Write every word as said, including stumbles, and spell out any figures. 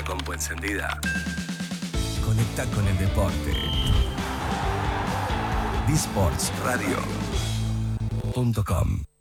la compu encendida. Conecta con el deporte. disports radio punto com